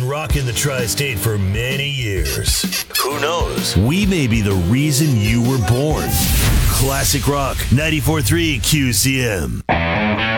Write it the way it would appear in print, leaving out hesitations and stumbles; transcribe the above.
rocking the tri-state for many years. Who knows? We may be the reason you were born. Classic Rock 94.3 QCM.